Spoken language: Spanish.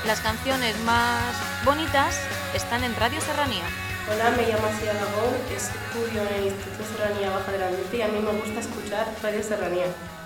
Las canciones más bonitas están en Radio Serranía. Hola, me llamo Sia Gabón, estudio en el Instituto Serranía Baja Grande y a mí me gusta escuchar Radio Serranía.